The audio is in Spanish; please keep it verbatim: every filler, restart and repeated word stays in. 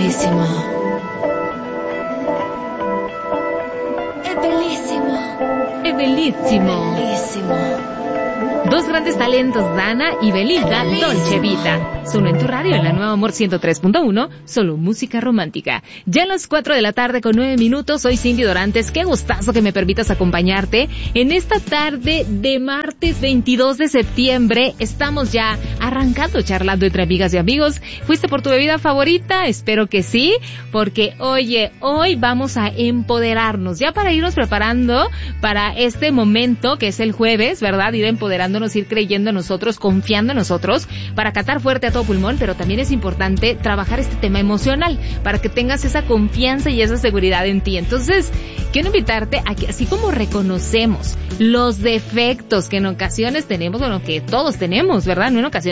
bellísimo. Es bellísimo. Es bellísimo. Bellísimo. Dos grandes talentos, Dana y Belinda, Dolce Vita. Solo en tu radio, en la Nueva Amor ciento tres punto uno, solo música romántica. Ya a las cuatro de la tarde con nueve minutos, soy Cindy Dorantes. Qué gustazo que me permitas acompañarte en esta tarde de martes veintidós de septiembre. Estamos ya arrancando, charlando entre amigas y amigos. ¿Fuiste por tu bebida favorita? Espero que sí, porque oye, hoy vamos a empoderarnos, ya para irnos preparando para este momento que es el jueves, ¿verdad? Ir empoderándonos, ir creyendo en nosotros, confiando en nosotros, para catar fuerte a todo pulmón, pero también es importante trabajar este tema emocional, para que tengas esa confianza y esa seguridad en ti. Entonces, quiero invitarte a que, así como reconocemos los defectos que en ocasiones tenemos, bueno, que todos tenemos, ¿verdad? No en ocasiones